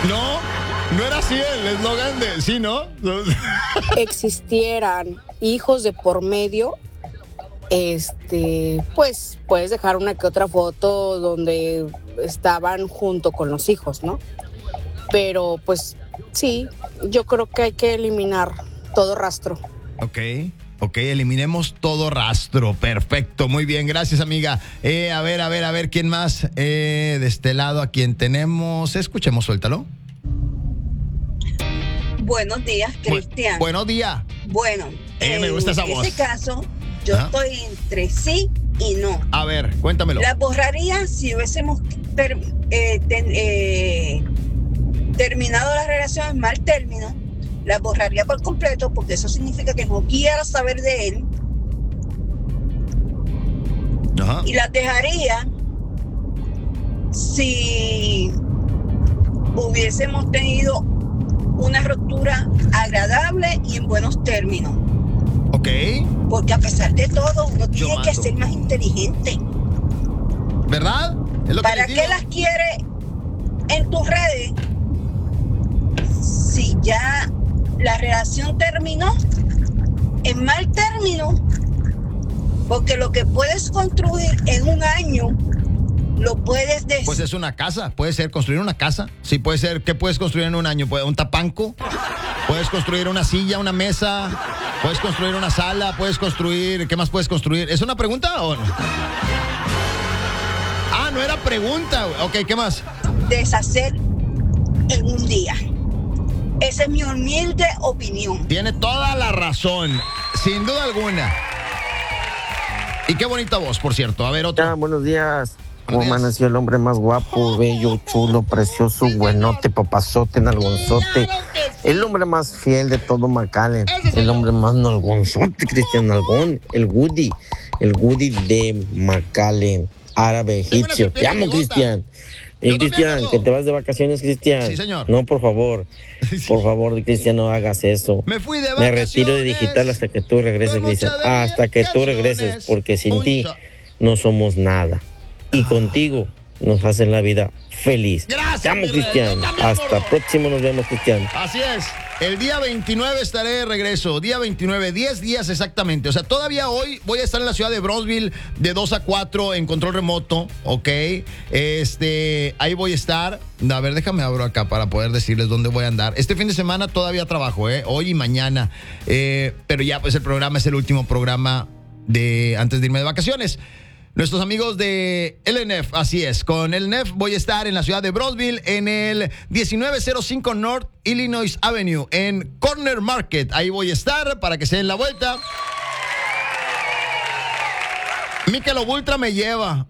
No, no era así el eslogan de... Sí, ¿no? Existieran hijos de por medio, pues puedes dejar una que otra foto donde estaban junto con los hijos, ¿no? Pero pues sí, yo creo que hay que eliminar todo rastro. Ok, eliminemos todo rastro. Perfecto, muy bien, gracias, amiga. A ver, ¿quién más? De este lado, ¿a quién tenemos? Escuchemos, suéltalo. Buenos días, Cristian. Buenos días. Bueno, me gusta esa voz. En este caso, yo estoy entre sí y no. A ver, cuéntamelo. Las borraría si hubiésemos terminado la relación en mal término. Las borraría por completo porque eso significa que no quiero saber de él. Ajá. Y las dejaría si hubiésemos tenido una ruptura agradable y en buenos términos. Ok. Porque a pesar de todo, uno tiene que ser más inteligente. ¿Verdad? Es lo que ¿Para les digo. qué las quiere en tus redes si ya la relación terminó en mal término? Porque lo que puedes construir en un año lo puedes Pues es una casa, puede ser construir una casa. Sí, puede ser. ¿Qué puedes construir en un año? ¿Un tapanco? Puedes construir una silla, una mesa. Puedes construir una sala. Puedes construir. ¿Qué más puedes construir? ¿Es una pregunta o no? Ah, no era pregunta. Ok, ¿qué más? deshacer en un día. Esa es mi humilde opinión. Tiene toda la razón, sin duda alguna. Y qué bonita voz, por cierto. A ver, otro. Buenos días. ¿Cómo amaneció el hombre más guapo, bello, chulo, precioso, buenote, papazote, nalgonzote? El hombre más fiel de todo McAllen. El hombre más nalgonzote, Cristian Nalgón. El Woody de McAllen, árabe egipcio. Te amo, Cristian. Cristian, que te vas de vacaciones, Cristian. Sí, señor. No, por favor. Por favor, Cristian, no hagas eso. Me fui de Me vacaciones. retiro de digital hasta que tú regreses, Cristian. Hasta que tú regreses, porque sin ti no somos nada. Y contigo nos hacen la vida feliz. Gracias, Te amo, mi Cristian. rey. Hasta próximo nos vemos, Cristian. Así es. El día 29 estaré de regreso. Día 29, 10 días exactamente. O sea, todavía hoy voy a estar en la ciudad de Brownsville de 2 a 4 en control remoto. Ok. Ahí voy a estar. A ver, déjame abro acá para poder decirles dónde voy a andar. Este fin de semana todavía trabajo, hoy y mañana. Pero ya, pues el programa es el último programa de antes de irme de vacaciones. Nuestros amigos de LNF, así es. Con LNF voy a estar en la ciudad de Brownsville en el 1905 North Illinois Avenue en Corner Market. Ahí voy a estar para que se den la vuelta. Michelob Ultra me lleva.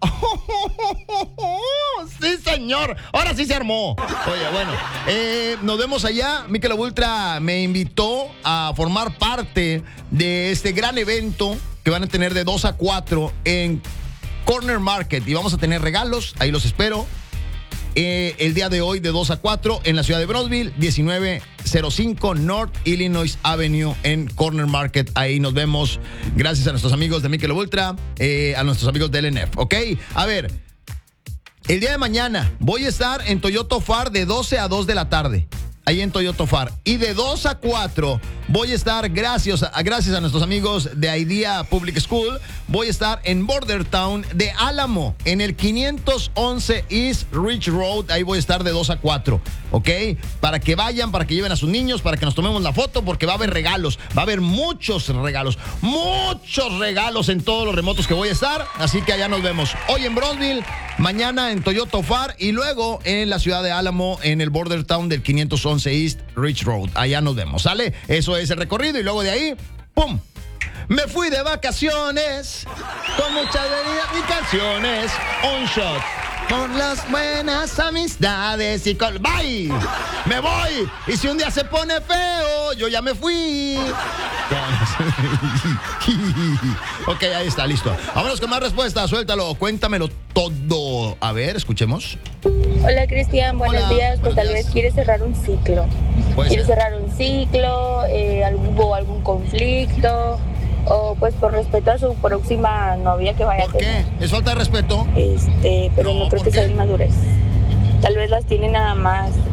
Sí, señor. Ahora sí se armó. Oye, bueno, nos vemos allá. Michelob Ultra me invitó a formar parte de este gran evento que van a tener de 2 a 4 en Corner Market. Y vamos a tener regalos. Ahí los espero. El día de hoy de 2 a 4 en la ciudad de Brownsville, 1905 North Illinois Avenue en Corner Market. Ahí nos vemos. Gracias a nuestros amigos de Michelob Ultra, a nuestros amigos del LNF. Ok, a ver. El día de mañana voy a estar en Toyota Far de 12 a 2 de la tarde. Ahí en Toyota Far. Y de 2 a 4 voy a estar, gracias a nuestros amigos de Idea Public School, voy a estar en Bordertown de Álamo, en el 511 East Ridge Road. Ahí voy a estar de 2 a 4, ¿ok? Para que vayan, para que lleven a sus niños, para que nos tomemos la foto, porque va a haber regalos. Va a haber muchos regalos en todos los remotos que voy a estar. Así que allá nos vemos. Hoy en Brownsville, mañana en Toyota Far y luego en la ciudad de Álamo, en el Bordertown del 511 East Ridge Road. Allá nos vemos, ¿sale? Eso es el recorrido y luego de ahí, ¡pum! Me fui de vacaciones con muchas bebidas y canciones. Un shot por las buenas amistades y con... ¡Bye! ¡Me voy! Y si un día se pone feo, yo ya me fui. Ok, ahí está, listo. Vámonos con más respuestas. Suéltalo, cuéntamelo todo. A ver, escuchemos. Hola, Cristian, buenos días. Pues tal vez quieres cerrar un ciclo. ¿Quieres cerrar un ciclo? ¿Hubo algún conflicto? O pues por respeto a su próxima novia que vaya a tener. ¿Por qué? ¿Es falta de respeto? Pero no creo que sea inmadurez. Tal vez las tiene nada más